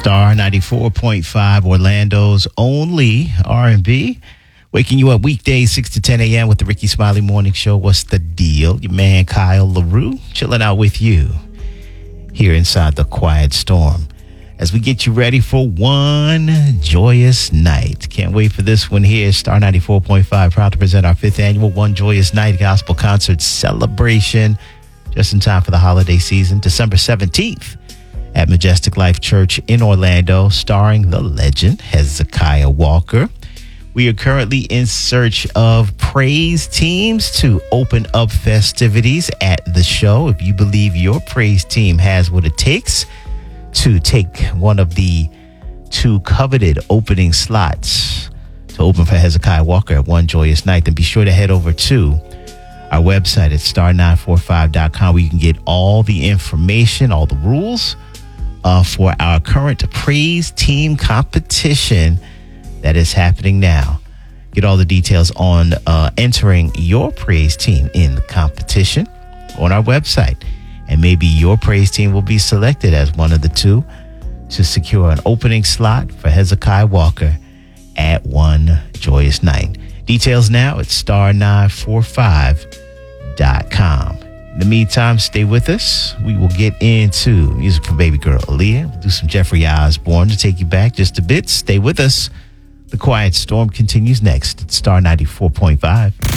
Star 94.5, Orlando's only R&B. Waking you up weekdays 6 to 10 a.m. with the Ricky Smiley Morning Show. What's the deal? Your man Kyle LaRue chilling out with you here inside the Quiet Storm as we get you ready for one joyous night. Can't wait for this one here. Star 94.5 proud to present our 5th annual One Joyous Night gospel concert celebration just in time for the holiday season, December 17th. At Majestic Life Church in Orlando, starring the legend Hezekiah Walker. We are currently in search of praise teams to open up festivities at the show. If you believe your praise team has what it takes to take one of the 2 coveted opening slots to open for Hezekiah Walker at One Joyous Night, then be sure to head over to our website at star945.com where you can get all the information, all the rules for our current praise team competition that is happening now. Get all the details on entering your praise team in the competition on our website. And maybe your praise team will be selected as one of the 2 to secure an opening slot for Hezekiah Walker at One Joyous Night. Details now at star945.com. In the meantime, stay with us. We will get into music from baby girl Aaliyah. We'll do some Jeffrey Osborne to take you back just a bit. Stay with us. The Quiet Storm continues next at Star 94.5.